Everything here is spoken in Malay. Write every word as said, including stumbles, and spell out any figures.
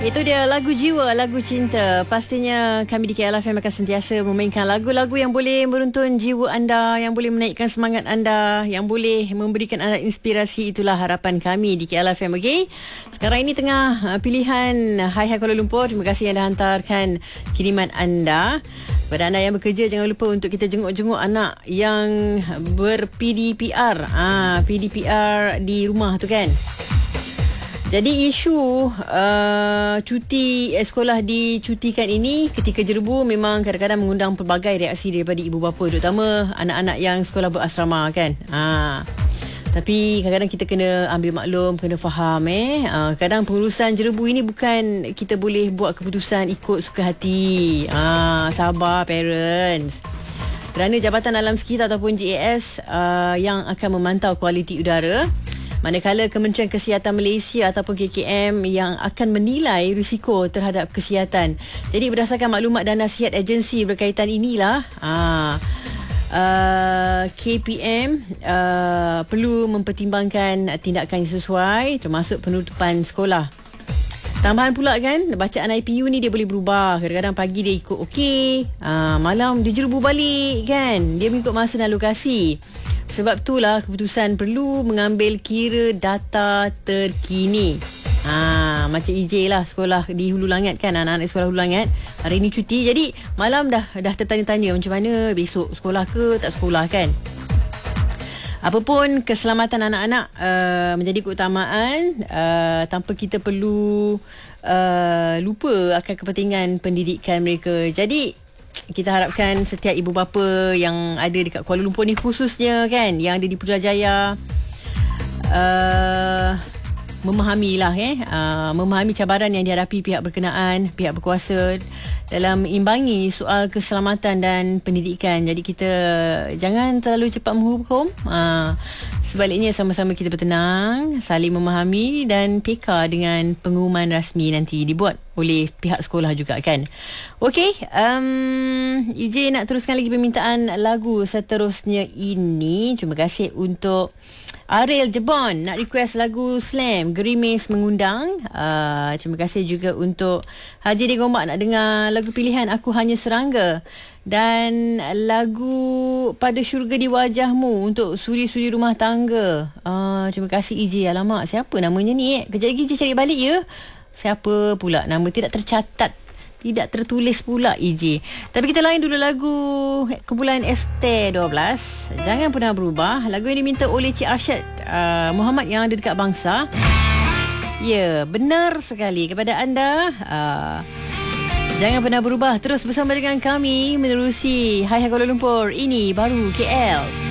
Itu dia lagu jiwa, lagu cinta. Pastinya kami di K L F M akan sentiasa memainkan lagu-lagu yang boleh meruntun jiwa anda, yang boleh menaikkan semangat anda, yang boleh memberikan anda inspirasi. Itulah harapan kami di K L F M, okey? Sekarang ini tengah pilihan Hai Hai Kuala Lumpur. Terima kasih yang dah hantarkan kiriman anda. Pada anda yang bekerja, jangan lupa untuk kita jenguk-jenguk anak yang ber-P D P R. Ah, P D P R di rumah tu kan. Jadi isu uh, cuti eh, sekolah dicutikan ini ketika jerbu memang kadang-kadang mengundang pelbagai reaksi daripada ibu bapa, terutama anak-anak yang sekolah berasrama kan. Ha. Tapi kadang-kadang kita kena ambil maklum, kena faham eh. Uh, kadang pengurusan jerbu ini bukan kita boleh buat keputusan ikut suka hati. Ha, sabar parents. Kerana Jabatan Alam Sekitar ataupun J A S uh, yang akan memantau kualiti udara, manakala Kementerian Kesihatan Malaysia ataupun K K M yang akan menilai risiko terhadap kesihatan. Jadi berdasarkan maklumat dan nasihat agensi berkaitan inilah, aa, uh, K P M uh, perlu mempertimbangkan tindakan yang sesuai, termasuk penutupan sekolah. Tambahan pula kan, bacaan I P U ni dia boleh berubah. Kadang-kadang pagi dia ikut okey, aa, malam dia jerbu balik kan. Dia mengikut masa dan lokasi. Sebab itulah keputusan perlu mengambil kira data terkini. Ha, macam E J lah, sekolah di Hulu Langat kan, anak-anak sekolah Hulu Langat hari ni cuti. Jadi malam dah dah tertanya-tanya macam mana besok sekolah ke tak sekolah kan. Apapun keselamatan anak-anak uh, menjadi keutamaan uh, tanpa kita perlu uh, lupa akan kepentingan pendidikan mereka. Jadi kita harapkan setiap ibu bapa yang ada dekat Kuala Lumpur ni, khususnya kan yang ada di Putrajaya, uh, memahamilah eh uh, memahami cabaran yang dihadapi pihak berkenaan, pihak berkuasa dalam imbangi soal keselamatan dan pendidikan. Jadi kita jangan terlalu cepat menghukum. Uh, Sebaliknya sama-sama kita bertenang, saling memahami dan peka dengan pengumuman rasmi nanti dibuat oleh pihak sekolah juga kan. Okey, um, E J nak teruskan lagi permintaan lagu seterusnya ini. Terima kasih untuk Ariel Jebon nak request lagu Slam Gerimis Mengundang. Uh, terima kasih juga untuk Haji di Gombak nak dengar lagu pilihan Aku Hanya Serangga. Dan lagu Pada Syurga di Wajahmu untuk suri-suri rumah tangga. Uh, terima kasih E J. Alamak, siapa namanya ni? Eh? Kejap lagi E J cari balik ya. Siapa pula nama tidak tercatat, tidak tertulis pula E J. Tapi kita lain dulu lagu kumpulan S T dua belas. Jangan pernah berubah. Lagu yang diminta oleh Cik Arsyad uh, Muhammad yang ada dekat Bangsa. Ya, benar sekali kepada anda. Uh, Jangan pernah berubah. Terus bersama dengan kami menerusi Hai Hai Kuala Lumpur. Ini baru K L.